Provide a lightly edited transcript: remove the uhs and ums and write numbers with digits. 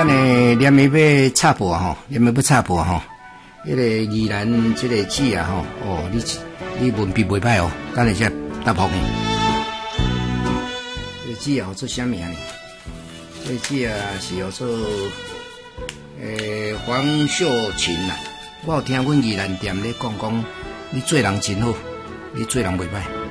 咱的连梅要插播吼，连梅要插播吼。迄个宜兰这个籽啊吼，哦，你文笔袂歹哦，等下再答复你。这个籽啊，做啥物啊？这个籽啊是要做黄秀琴呐。我有听阮宜兰店咧讲，你做人真好，你做人袂歹。